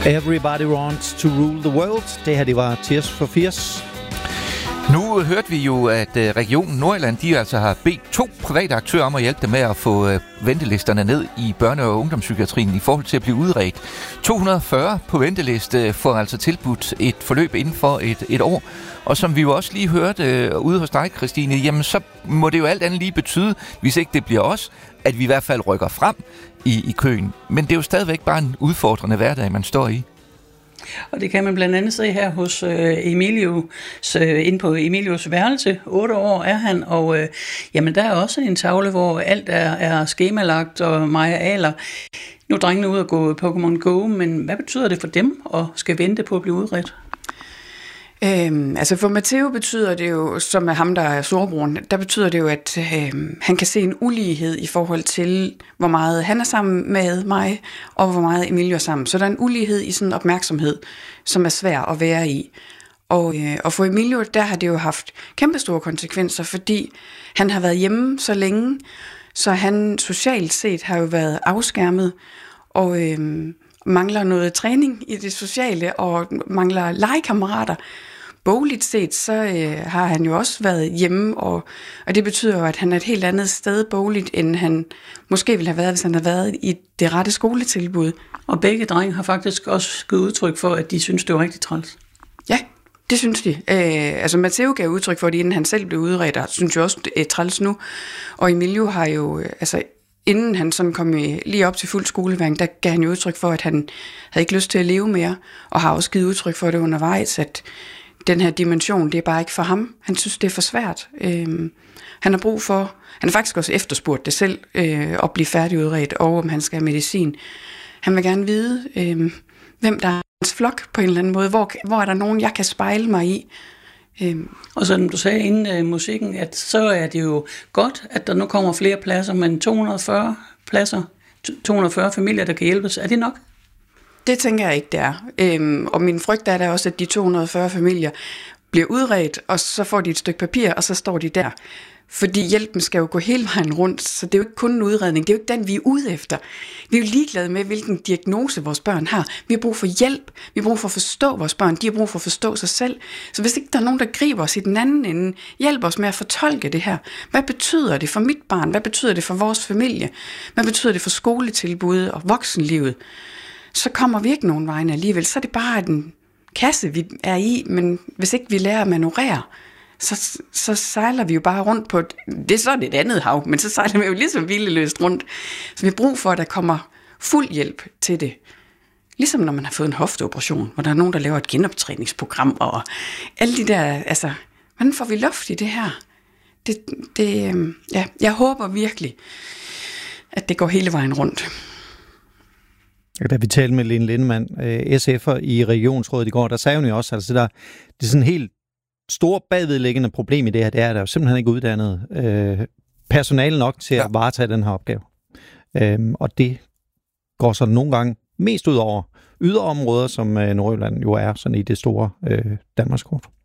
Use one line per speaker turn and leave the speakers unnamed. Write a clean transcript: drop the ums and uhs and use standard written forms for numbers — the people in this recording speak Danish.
Everybody wants to rule the world. Det her, det var Tears for Fears.
Nu hørte vi jo, at regionen Nordjylland, de altså har bedt 2 private aktører om at hjælpe dem med at få ventelisterne ned i børne- og ungdomspsykiatrien i forhold til at blive udredt. 240 på venteliste får altså tilbudt et forløb inden for et år. Og som vi jo også lige hørte ude hos dig, Christine, jamen så må det jo alt andet lige betyde, hvis ikke det bliver os, at vi i hvert fald rykker frem i køen. Men det er jo stadigvæk bare en udfordrende hverdag, man står i.
Og det kan man blandt andet se her hos Emilius, inde på Emilius værelse. 8 år er han, og jamen der er også en tavle, hvor alt er skemalagt og Maja Ahler. Nu er drengene ude at gå Pokémon Go, men hvad betyder det for dem at skal vente på at blive udredt?
Altså for Matteo betyder det jo, som er ham, der er storebroren, der betyder det jo, at han kan se en ulighed i forhold til, hvor meget han er sammen med mig, og hvor meget Emilio er sammen. Så der er en ulighed i sådan en opmærksomhed, som er svær at være i. Og for Emilio, der har det jo haft kæmpestore konsekvenser, fordi han har været hjemme så længe, så han socialt set har jo været afskærmet, og mangler noget træning i det sociale, og mangler legekammerater. Bogligt set, så har han jo også været hjemme, og det betyder jo, at han er et helt andet sted bogligt, end han måske ville have været, hvis han havde været i det rette skoletilbud.
Og begge drenge har faktisk også givet udtryk for, at de synes, det var rigtig træls.
Ja, det synes de. Altså Matteo gav udtryk for det, inden han selv blev udredt, og synes jo også, det er træls nu. Og Emilio har jo, inden han sådan kom lige op til fuld skoleværing, der gav han jo udtryk for, at han havde ikke lyst til at leve mere, og har også givet udtryk for det undervejs, at den her dimension, det er bare ikke for ham. Han synes, det er for svært. Han har brug for, han har faktisk også efterspurgt det selv, at blive færdigudredt, og om han skal have medicin. Han vil gerne vide, hvem der er hans flok på en eller anden måde. Hvor er der nogen, jeg kan spejle mig i?
Og som du sagde inden musikken, at så er det jo godt, at der nu kommer flere pladser, men 240 pladser, 240 familier, der kan hjælpes. Er det nok?
Det tænker jeg ikke, det er. Og min frygt er da også, at de 240 familier bliver udredt, og så får de et stykke papir, og så står de der. Fordi hjælpen skal jo gå hele vejen rundt, så det er jo ikke kun en udredning, det er jo ikke den, vi er ude efter. Vi er jo ligeglade med, hvilken diagnose vores børn har. Vi har brug for hjælp, vi har brug for at forstå vores børn, de har brug for at forstå sig selv. Så hvis ikke der er nogen, der griber os i den anden ende, hjælper os med at fortolke det her. Hvad betyder det for mit barn? Hvad betyder det for vores familie? Hvad betyder det for skoletilbud og voksenlivet? Så kommer vi ikke nogen vejen alligevel. Så er det bare en kasse, vi er i, men hvis ikke vi lærer at manøvrere, så sejler vi jo bare rundt på det er så et andet hav, men så sejler vi jo ligesom hvileløst rundt. Så vi har brug for, at der kommer fuld hjælp til det. Ligesom når man har fået en hofteoperation, hvor der er nogen, der laver et genoptræningsprogram, og alle de der, hvordan får vi luft i det her? Jeg håber virkelig, at det går hele vejen rundt.
Da vi talte med Lene Lindemann, SF'er i regionsrådet i går, der sagde hun jo også, altså det er sådan helt store bagvedliggende problem i det her, det er, at der jo simpelthen ikke uddannet personale nok til at varetage den her opgave. Og det går så nogle gange mest ud over yderområder, som Nordjylland jo er sådan i det store Danmarkskort.